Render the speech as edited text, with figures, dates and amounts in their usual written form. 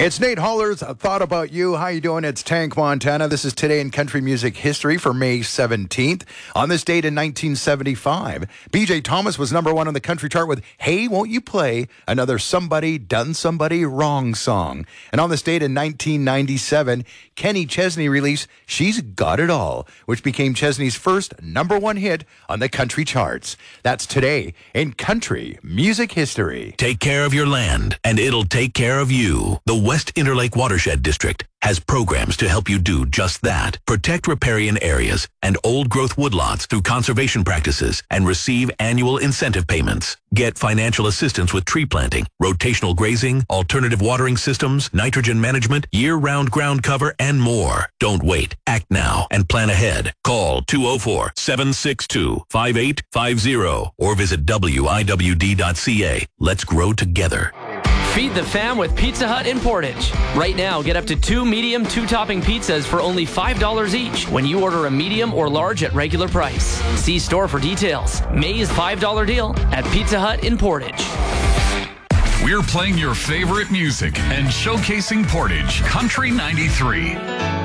It's Nate Holler's Thought About You. How you doing? It's Tank Montana. This is Today in Country Music History for May 17th. On this date in 1975, B.J. Thomas was number one on the country chart with Hey, Won't You Play, another Somebody Done Somebody Wrong song. And on this date in 1997, Kenny Chesney released She's Got It All, which became Chesney's first number one hit on the country charts. That's Today in Country Music History. Take care of your land, and it'll take care of you. The West Interlake Watershed District has programs to help you do just that. Protect riparian areas and old-growth woodlots through conservation practices and receive annual incentive payments. Get financial assistance with tree planting, rotational grazing, alternative watering systems, nitrogen management, year-round ground cover, and more. Don't wait. Act now and plan ahead. Call 204-762-5850 or visit wiwd.ca. Let's grow together. Feed the fam with Pizza Hut in Portage. Right now, get up to 2 medium, 2-topping pizzas for only $5 each when you order a medium or large at regular price. See store for details. May's $5 deal at Pizza Hut in Portage. We're playing your favorite music and showcasing Portage Country 93.